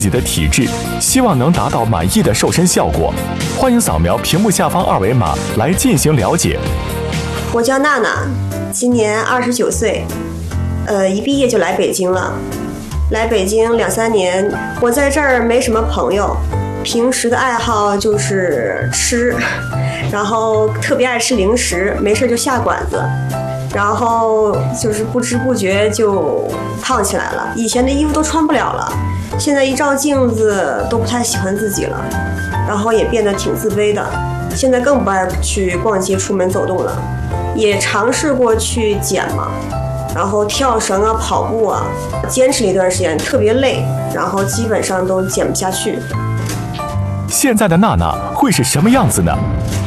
自己的体质，希望能达到满意的瘦身效果。欢迎扫描屏幕下方二维码来进行了解。 我叫娜娜，今年29岁，一毕业就来北京了。来北京2、3年，我在这儿没什么朋友，平时的爱好就是吃，然后特别爱吃零食，没事就下馆子，然后就是不知不觉就胖起来了。以前的衣服都穿不了了，现在一照镜子都不太喜欢自己了，然后也变得挺自卑的。现在更不爱去逛街、出门走动了，也尝试过去减嘛，然后跳绳啊、跑步啊，坚持了一段时间，特别累，然后基本上都减不下去。 现在的娜娜会是什么样子呢？